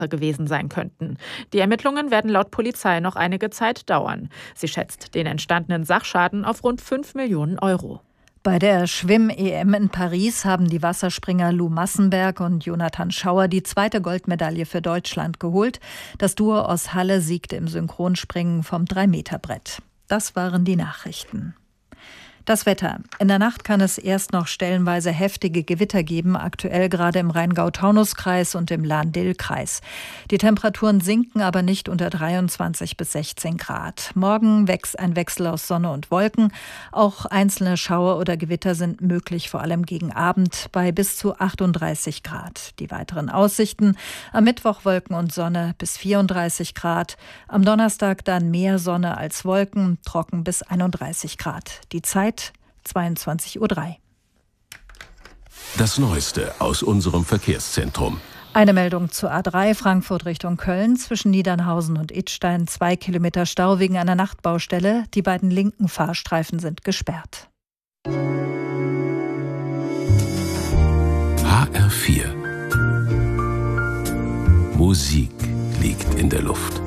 gewesen sein könnten. Die Ermittlungen werden laut Polizei noch einige Zeit dauern. Sie schätzt den entstandenen Sachschaden auf rund 5 Millionen Euro. Bei der Schwimm-EM in Paris haben die Wasserspringer Lou Massenberg und Jonathan Schauer die zweite Goldmedaille für Deutschland geholt. Das Duo aus Halle siegte im Synchronspringen vom 3-Meter-Brett. Das waren die Nachrichten. Das Wetter. In der Nacht kann es erst noch stellenweise heftige Gewitter geben, aktuell gerade im Rheingau-Taunus-Kreis und im Lahn-Dill-Kreis. Die Temperaturen sinken aber nicht unter 23 bis 16 Grad. Morgen ein Wechsel aus Sonne und Wolken. Auch einzelne Schauer oder Gewitter sind möglich, vor allem gegen Abend bei bis zu 38 Grad. Die weiteren Aussichten: am Mittwoch Wolken und Sonne bis 34 Grad. Am Donnerstag dann mehr Sonne als Wolken, trocken bis 31 Grad. Die Zeit 22:03 Uhr. Das Neueste aus unserem Verkehrszentrum. Eine Meldung zur A3 Frankfurt Richtung Köln. Zwischen Niedernhausen und Idstein 2 Kilometer Stau wegen einer Nachtbaustelle. Die beiden linken Fahrstreifen sind gesperrt. HR4. Musik liegt in der Luft.